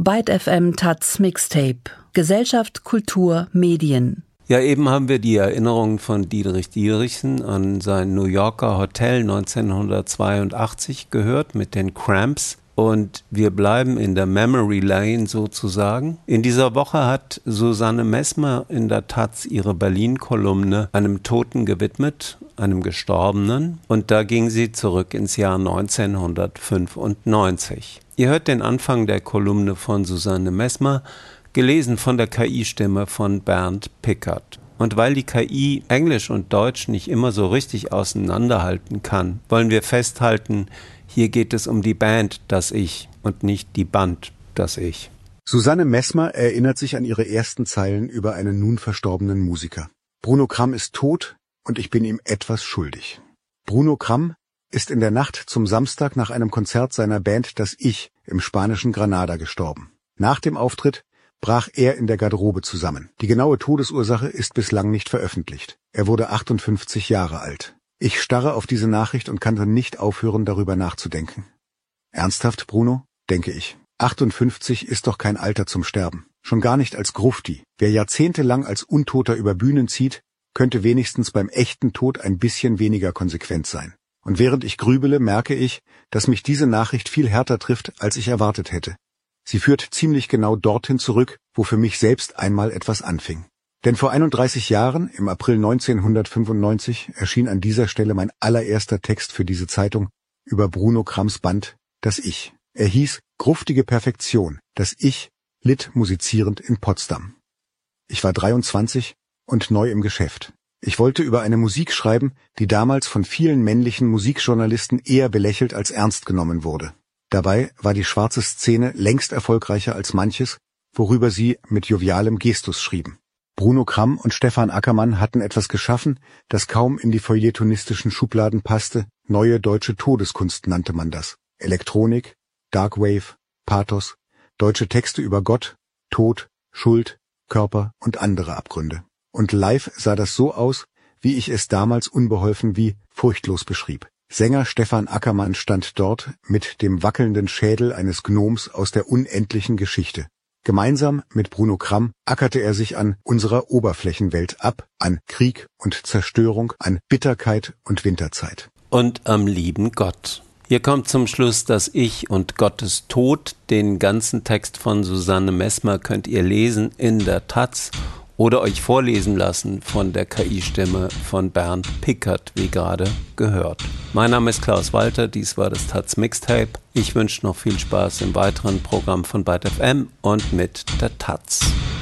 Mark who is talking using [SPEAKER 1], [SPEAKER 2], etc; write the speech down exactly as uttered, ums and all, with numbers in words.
[SPEAKER 1] Byte F M Taz Mixtape. Gesellschaft, Kultur, Medien.
[SPEAKER 2] Ja, eben haben wir die Erinnerungen von Diederich Dierichsen an sein New Yorker Hotel neunzehnhundertzweiundachtzig gehört mit den Cramps. Und wir bleiben in der Memory Lane sozusagen. In dieser Woche hat Susanne Messmer in der Taz ihre Berlin-Kolumne einem Toten gewidmet, einem Gestorbenen. Und da ging sie zurück ins Jahr neunzehnhundertfünfundneunzig. Ihr hört den Anfang der Kolumne von Susanne Messmer, gelesen von der K I-Stimme von Bernd Pickert. Und weil die K I Englisch und Deutsch nicht immer so richtig auseinanderhalten kann, wollen wir festhalten, hier geht es um die Band Das Ich und nicht die Band Das Ich.
[SPEAKER 3] Susanne Messmer erinnert sich an ihre ersten Zeilen über einen nun verstorbenen Musiker. Bruno Kramm ist tot und ich bin ihm etwas schuldig. Bruno Kramm ist in der Nacht zum Samstag nach einem Konzert seiner Band Das Ich im spanischen Granada gestorben. Nach dem Auftritt brach er in der Garderobe zusammen. Die genaue Todesursache ist bislang nicht veröffentlicht. Er wurde achtundfünfzig Jahre alt. Ich starre auf diese Nachricht und kann dann nicht aufhören, darüber nachzudenken. Ernsthaft, Bruno? Denke ich. achtundfünfzig ist doch kein Alter zum Sterben. Schon gar nicht als Grufti. Wer jahrzehntelang als Untoter über Bühnen zieht, könnte wenigstens beim echten Tod ein bisschen weniger konsequent sein. Und während ich grübele, merke ich, dass mich diese Nachricht viel härter trifft, als ich erwartet hätte. Sie führt ziemlich genau dorthin zurück, wo für mich selbst einmal etwas anfing. Denn vor einunddreißig Jahren, im April neunzehnhundertfünfundneunzig, erschien an dieser Stelle mein allererster Text für diese Zeitung über Bruno Kramms Band Das Ich. Er hieß Gruftige Perfektion. Das Ich litt musizierend in Potsdam. Ich war dreiundzwanzig und neu im Geschäft. Ich wollte über eine Musik schreiben, die damals von vielen männlichen Musikjournalisten eher belächelt als ernst genommen wurde. Dabei war die schwarze Szene längst erfolgreicher als manches, worüber sie mit jovialem Gestus schrieben. Bruno Kramm und Stefan Ackermann hatten etwas geschaffen, das kaum in die feuilletonistischen Schubladen passte. Neue deutsche Todeskunst nannte man das. Elektronik, Darkwave, Pathos, deutsche Texte über Gott, Tod, Schuld, Körper und andere Abgründe. Und live sah das so aus, wie ich es damals unbeholfen wie furchtlos beschrieb. Sänger Stefan Ackermann stand dort mit dem wackelnden Schädel eines Gnoms aus der unendlichen Geschichte. Gemeinsam mit Bruno Kramm ackerte er sich an unserer Oberflächenwelt ab, an Krieg und Zerstörung, an Bitterkeit und Winterzeit.
[SPEAKER 2] Und am lieben Gott. Hier kommt zum Schluss Das Ich und Gottes Tod. Den ganzen Text von Susanne Messmer könnt ihr lesen in der Taz oder euch vorlesen lassen von der K I-Stimme von Bernd Pickert, wie gerade gehört. Mein Name ist Klaus Walter, dies war das Taz Mixtape. Ich wünsche noch viel Spaß im weiteren Programm von Byte F M und mit der Taz.